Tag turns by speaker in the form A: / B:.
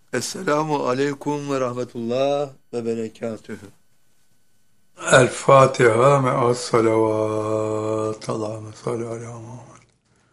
A: Esselamu aleyküm ve rahmetullah ve berekatühü.
B: El Fatiha me'as salavat. Allahümme salli ala Muhammed.